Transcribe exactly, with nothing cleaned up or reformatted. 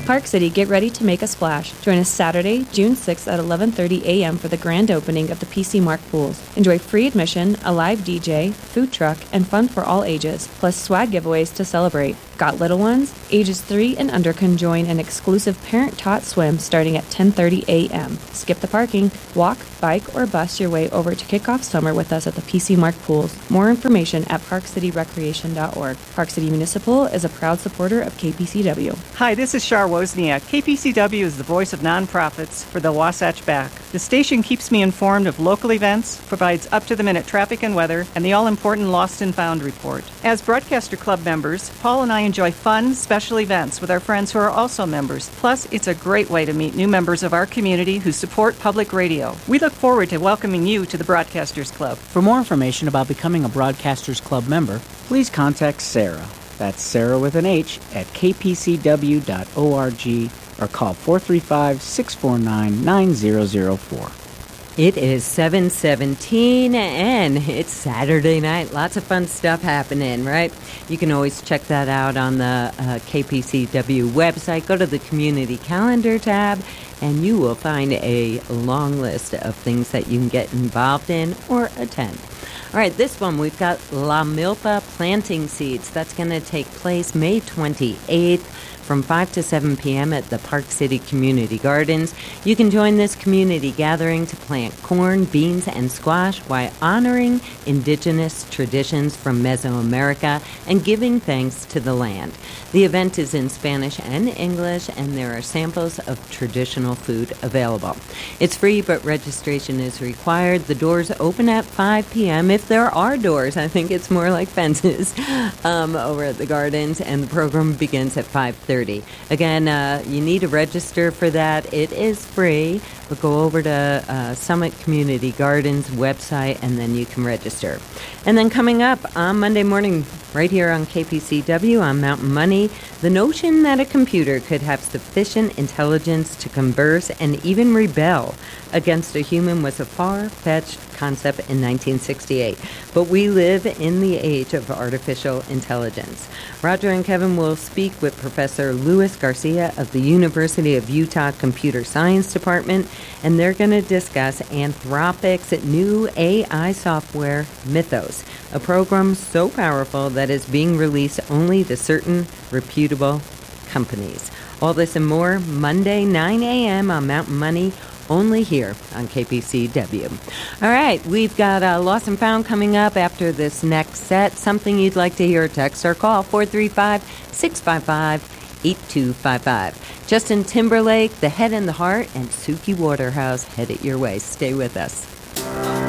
Park City, get ready to make a splash. Join us Saturday, June sixth at eleven thirty a.m. for the grand opening of the P C Mark pools. Enjoy free admission, a live D J, food truck, and fun for all ages, plus swag giveaways to celebrate. Got little ones? Ages three and under can join an exclusive parent-taught swim starting at ten thirty a.m. Skip the parking, walk, bike, or bus your way over to kick off summer with us at the P C Mark pools. More information at park city recreation dot org. Park City Municipal is a proud supporter of K P C W. Hi, this is Shar Wozniak. K P C W is the voice of nonprofits for the Wasatch Back. The station keeps me informed of local events, provides up-to-the-minute traffic and weather, and the all-important Lost and Found report. As Broadcaster Club members, Paul and I enjoy fun, special events with our friends who are also members. Plus, it's a great way to meet new members of our community who support public radio. We look forward to welcoming you to the Broadcasters Club. For more information about becoming a Broadcasters Club member, please contact Sarah. That's Sarah with an H at k p c w dot org or call four three five, six four nine, nine zero zero four. It is seven seventeen and it's Saturday night. Lots of fun stuff happening, right? You can always check that out on the uh, K P C W website. Go to the Community Calendar tab and you will find a long list of things that you can get involved in or attend. All right, this one, we've got La Milpa Planting Seeds. That's going to take place May twenty-eighth from five to seven p.m. at the Park City Community Gardens. You can join this community gathering to plant corn, beans, and squash while honoring indigenous traditions from Mesoamerica and giving thanks to the land. The event is in Spanish and English, and there are samples of traditional food available. It's free, but registration is required. The doors open at five p.m. if there are doors. I think it's more like fences um, over at the gardens, and the program begins at five thirty. Again, uh, you need to register for that. It is free, but go over to uh, Summit Community Gardens website, and then you can register. And then coming up on Monday morning, right here on K P C W on Mountain Money, the notion that a computer could have sufficient intelligence to converse and even rebel against a human was a far-fetched concept in nineteen sixty-eight. But we live in the age of artificial intelligence. Roger and Kevin will speak with Professor Luis Garcia of the University of Utah Computer Science Department, and they're going to discuss Anthropic's new A I software, Mythos, a program so powerful that is being released only to certain reputable companies. All this and more, Monday, nine a.m. on Mountain Money, only here on K P C W. All right, we've got uh, Lost and Found coming up after this next set. Something you'd like to hear, text or call four three five, six five five, eight two five five. Justin Timberlake, The Head and the Heart, and Suki Waterhouse headed your way. Stay with us.